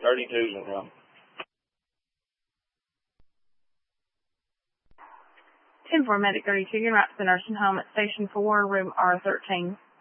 32's in front. 10-4 Medic 32, you're right to the nursing home at Station 4, room R13.